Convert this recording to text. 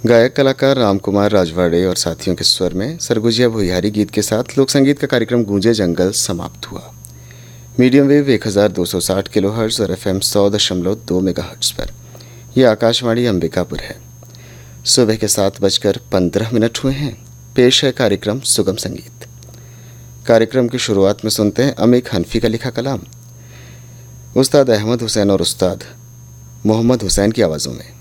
गायक कलाकार रामकुमार राजवाड़े और साथियों के स्वर में सरगुजिया भुइयारी गीत के साथ लोक संगीत का कार्यक्रम गूंजे जंगल समाप्त हुआ। मीडियम वेव 1260 किलोहर्ट्ज़ और FM 100.2 मेगाहर्ट्ज़ पर। यह आकाशवाणी अंबिकापुर है। सुबह के 7:15 हुए हैं। पेश है कार्यक्रम सुगम संगीत। कार्यक्रम की शुरुआत में सुनते हैं अमीक हनफी का लिखा कलाम उस्ताद अहमद हुसैन और उस्ताद मोहम्मद हुसैन की आवाज़ों में।